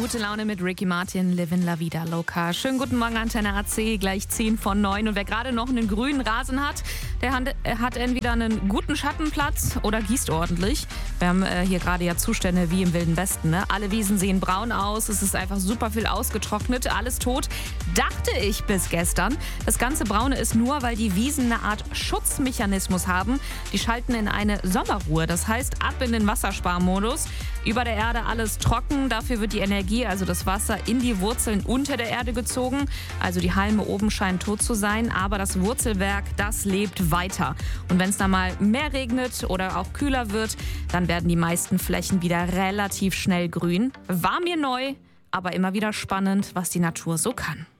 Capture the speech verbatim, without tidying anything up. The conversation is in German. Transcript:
Gute Laune mit Ricky Martin, Livin La Vida Loca. Schönen guten Morgen, Antenne A C, gleich zehn von neun. Und wer gerade noch einen grünen Rasen hat, der hat entweder einen guten Schattenplatz oder gießt ordentlich. Wir haben äh, hier gerade ja Zustände wie im Wilden Westen. Ne? Alle Wiesen sehen braun aus, es ist einfach super viel ausgetrocknet, alles tot. Dachte ich bis gestern. Das ganze Braune ist nur, weil die Wiesen eine Art Schutzmechanismus haben. Die schalten in eine Sommerruhe, das heißt ab in den Wassersparmodus. Über der Erde alles trocken, dafür wird die Energie, also das Wasser, in die Wurzeln unter der Erde gezogen. Also die Halme oben scheinen tot zu sein, aber das Wurzelwerk, das lebt weiter. Und wenn es dann mal mehr regnet oder auch kühler wird, dann werden die meisten Flächen wieder relativ schnell grün. War mir neu, aber immer wieder spannend, was die Natur so kann.